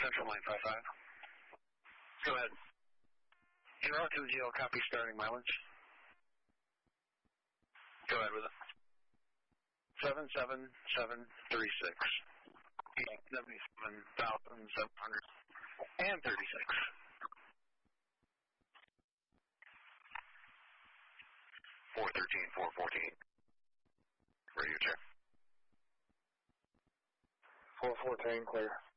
Central 955. Go ahead. Zero 20, copy starting mileage. Go ahead with it. 77736. 77,736. 413, 414. Radio check. 414, clear.